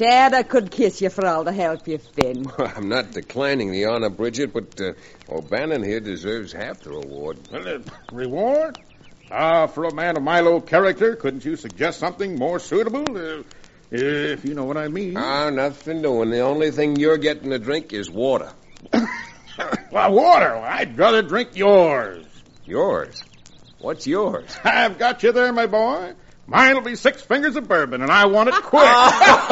Dad, could kiss you for all the help you've been. Well, I'm not declining the honor, Bridget, but O'Bannon here deserves half the reward. Reward? For a man of my low character, couldn't you suggest something more suitable? If you know what I mean. Nothing doing. The only thing you're getting to drink is water. Well, water. I'd rather drink yours. Yours? What's yours? I've got you there, my boy. Mine'll be 6 fingers of bourbon, and I want it quick.